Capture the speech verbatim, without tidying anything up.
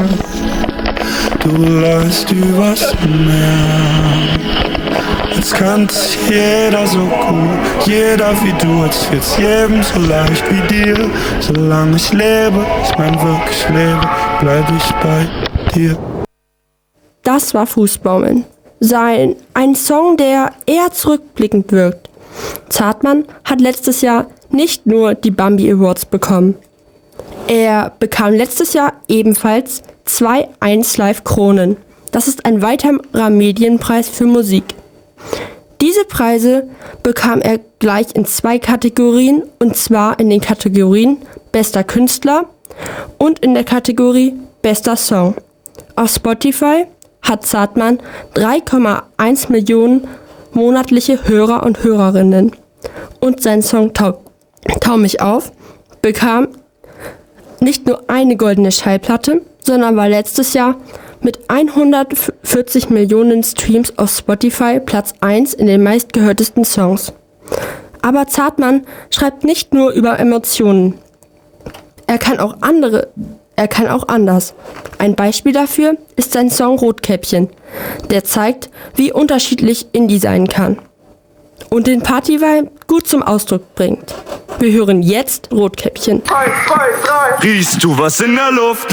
Du läufst übers Meer, als kannte sich jeder so gut, jeder wie du, als wird's jedem so leicht wie dir. Solange ich lebe, ich mein wirklich lebe, bleib ich bei dir. Das war Fußbaumeln. Sein, ein Song, der eher zurückblickend wirkt. Zartmann hat letztes Jahr nicht nur die Bambi Awards bekommen. Er bekam letztes Jahr ebenfalls zwei eins Live Kronen. Das ist ein weiterer Medienpreis für Musik. Diese Preise bekam er gleich in zwei Kategorien, und zwar in den Kategorien Bester Künstler und in der Kategorie Bester Song. Auf Spotify hat Zartmann drei Komma eins Millionen monatliche Hörer und Hörerinnen. Und sein Song Tau, Tau mich auf bekam nicht nur eine goldene Schallplatte, sondern war letztes Jahr mit hundertvierzig Millionen Streams auf Spotify Platz eins in den meistgehörtesten Songs. Aber Zartmann schreibt nicht nur über Emotionen. Er kann auch andere, er kann auch anders. Ein Beispiel dafür ist sein Song Rotkäppchen, der zeigt, wie unterschiedlich Indie sein kann und den Party-Vibe gut zum Ausdruck bringt. Wir hören jetzt Rotkäppchen. Riechst du was in der Luft?